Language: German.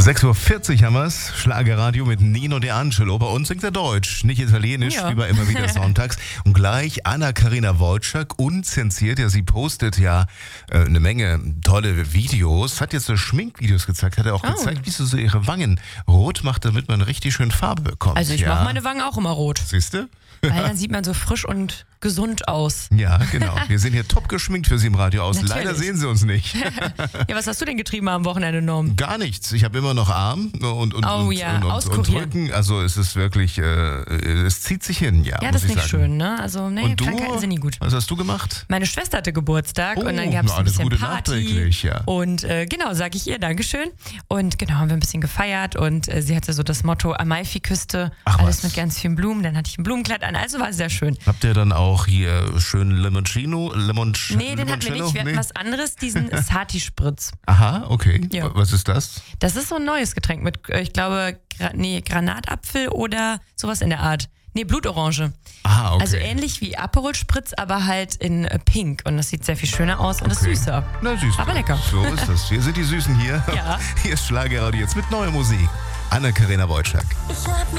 6.40 Uhr haben wir es. Schlagerradio mit Nino De Angelo. Bei uns singt er Deutsch, nicht Italienisch, wie bei immer wieder sonntags. Und gleich Anna-Karina Wojcik, unzensiert. Ja, sie postet ja eine Menge tolle Videos. Hat jetzt so Schminkvideos gezeigt. Hat er auch gezeigt, wie sie so ihre Wangen rot macht, damit man richtig schön Farbe bekommt. Also ich mache meine Wangen auch immer rot. Siehst du? Weil dann sieht man so frisch und gesund aus. Ja, genau. Wir sind hier top geschminkt für Sie im Radio aus. Natürlich. Leider sehen Sie uns nicht. Ja, was hast du denn getrieben am Wochenende, Norm? Gar nichts. Ich habe immer noch Arm und Rücken. Also es ist wirklich, es zieht sich hin, ja. Ja, das ist nicht schön, ne? Also, nee, und Krankheiten sind nie gut. Was hast du gemacht? Meine Schwester hatte Geburtstag und dann gab es ein bisschen Party. Ja. Und genau, sage ich ihr Dankeschön. Und genau, haben wir ein bisschen gefeiert und sie hatte so das Motto Amalfi-Küste, alles mit ganz vielen Blumen. Dann hatte ich ein Blumenkleid an, also war sehr schön. Habt ihr dann auch hier schön Limoncello? Nee, den hatten wir nicht. Wir hatten was anderes, diesen Sati-Spritz. Aha, okay. Ja. Was ist das? Das ist so ein neues Getränk mit, ich glaube, Granatapfel oder sowas in der Art. Nee, Blutorange. Ah, okay. Also ähnlich wie Aperol Spritz, aber halt in pink. Und das sieht sehr viel schöner aus und ist süßer. Na, süß. Aber lecker. So ist das. Wir sind die Süßen hier. Ja. Hier ist Schlagerradio jetzt mit neuer Musik. Anna-Karina Wojcik.